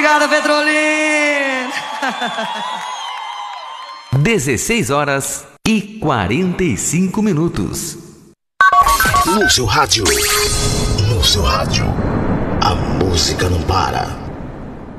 Obrigada, Petrolina. 16h45. No seu rádio. A música não para.